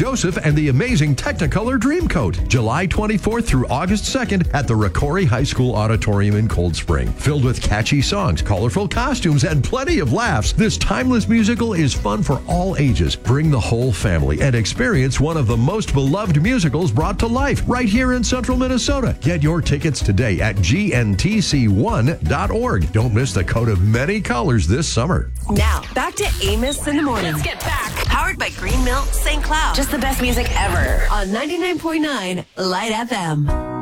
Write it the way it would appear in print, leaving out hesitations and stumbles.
Joseph and the amazing Technicolor Dreamcoat, July 24th through August 2nd at the Ricori High School Auditorium in Cold Spring. Filled with catchy songs, colorful costumes, and plenty of laughs, this timeless musical is fun for all ages. Bring the whole family and experience one of the most beloved musicals brought to life right here in Central Minnesota. Get your tickets today at gntc1.org. Don't miss the coat of many colors this summer. Now, back to Amos in the Morning. Let's get back. Powered by Green Milk St. Cloud. Just the best music ever. On 99.9 Light FM.